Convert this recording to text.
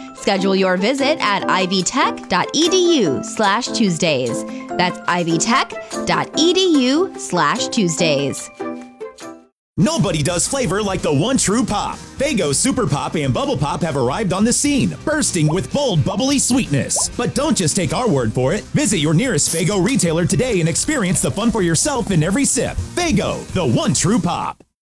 Schedule your visit at ivtech.edu/Tuesdays. That's ivtech.edu/Tuesdays. Nobody does flavor like the one true pop. Faygo Super Pop and Bubble Pop have arrived on the scene, bursting with bold, bubbly sweetness. But don't just take our word for it. Visit your nearest Faygo retailer today and experience the fun for yourself in every sip. Faygo, the one true pop.